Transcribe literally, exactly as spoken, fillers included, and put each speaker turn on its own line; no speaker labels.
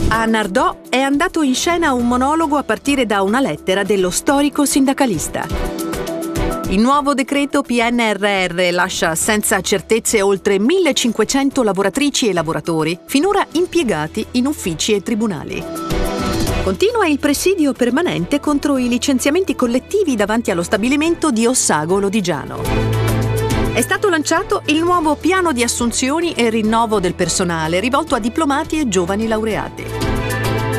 A Nardò è andato in scena un monologo a partire da una lettera dello storico sindacalista. Il nuovo decreto P N R R lascia senza certezze oltre millecinquecento lavoratrici e lavoratori, finora impiegati in uffici e tribunali. Continua il presidio permanente contro i licenziamenti collettivi davanti allo stabilimento di Ossago Lodigiano. È stato lanciato il nuovo piano di assunzioni e rinnovo del personale rivolto a diplomati e giovani laureati.